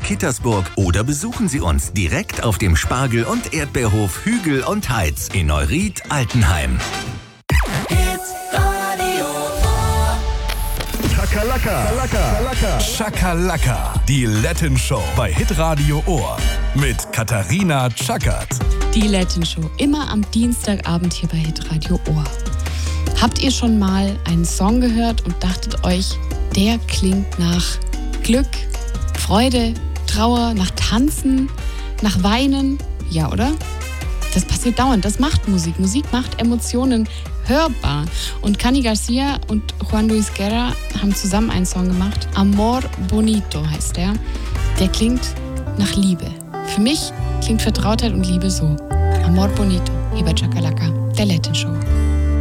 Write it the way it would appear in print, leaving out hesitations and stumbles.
Kittersburg oder besuchen Sie uns direkt auf dem Spargel- und Erdbeerhof Hügel und Heiz in Neuried-Altenheim. Schakalaka. Schakalaka. Die Latin Show bei Hitradio Ohr. Mit Katharina Tschakert. Die Latin Show. Immer am Dienstagabend hier bei Hitradio Ohr. Habt ihr schon mal einen Song gehört und dachtet euch, der klingt nach Glück, Freude, Trauer, nach Tanzen, nach Weinen? Ja, oder? Das passiert dauernd. Das macht Musik. Musik macht Emotionen hörbar. Und Cani Garcia und Juan Luis Guerra haben zusammen einen Song gemacht. Amor Bonito heißt der. Der klingt nach Liebe. Für mich klingt Vertrautheit und Liebe so. Amor Bonito, hier bei Chakalaka, der Latin Show.